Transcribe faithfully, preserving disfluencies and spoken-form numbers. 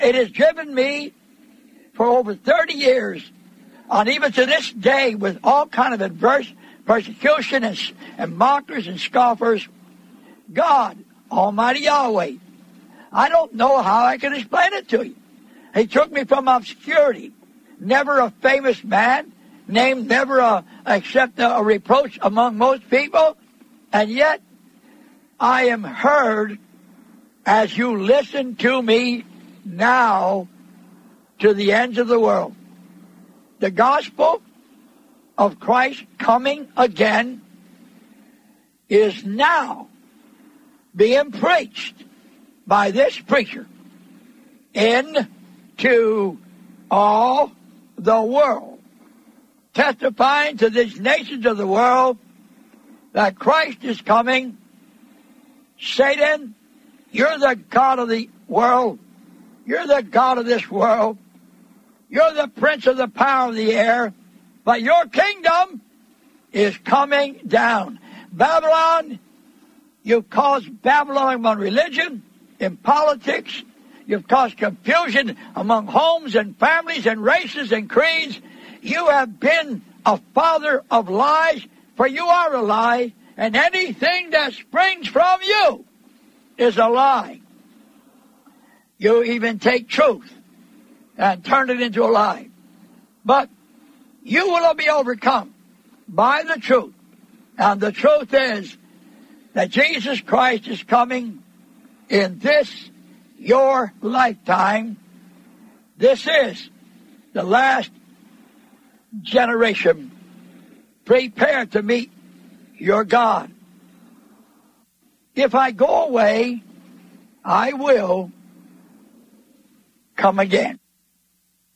It has driven me for over thirty years, and even to this day, with all kind of adverse persecution and, and mockers and scoffers. God, Almighty Yahweh, I don't know how I can explain it to you. He took me from obscurity, never a famous man, named never a, except a, a reproach among most people, and yet I am heard as you listen to me now to the ends of the world. The gospel of Christ coming again is now being preached by this preacher into all the world, testifying to these nations of the world that Christ is coming. Satan, you're the god of the world. You're the god of this world. You're the prince of the power of the air. But your kingdom is coming down. Babylon, you've caused Babylon among religion, in politics. You've caused confusion among homes and families and races and creeds. You have been a father of lies, for you are a lie, and anything that springs from you is a lie. You even take truth and turn it into a lie. But you will be overcome by the truth. And the truth is that Jesus Christ is coming in this, your lifetime. This is the last generation. Prepare to meet your God. If I go away, I will come again.